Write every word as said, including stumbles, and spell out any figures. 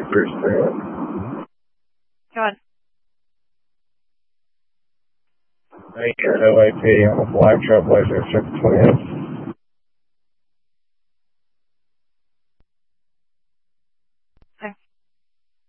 Bruce three. Go on. Baker L A P on the Black Trailblazer, Circuit twenty-eight.